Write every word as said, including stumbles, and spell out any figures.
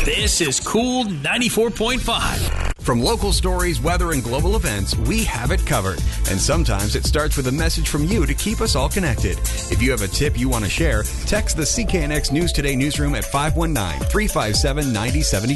This is Cool ninety-four point five. From local stories, weather, and global events, we have it covered. And sometimes it starts with a message from you to keep us all connected. If you have a tip you want to share, text the C K N X News Today newsroom at five one nine, three five seven, nine oh seven